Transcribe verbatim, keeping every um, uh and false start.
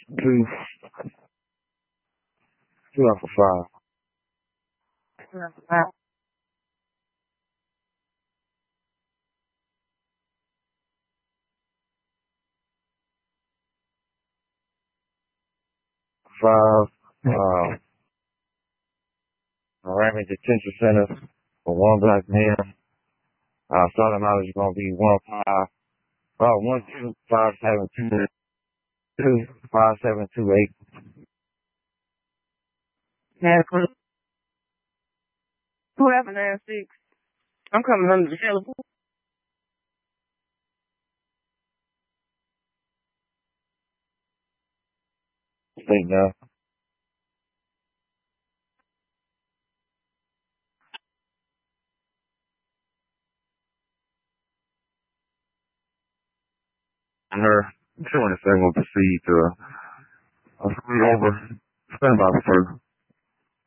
Two. Two out for five. Five. Five. Uh, Miami Detention Center for one black man. Uh, starting mileage is going to be one five. Uh, one two five seven two two five seven two eight. Nine twenty. Two half and nine six. I'm coming under the telephone. State now. Her twenty-seven will proceed to a, a three over. Stand by the first.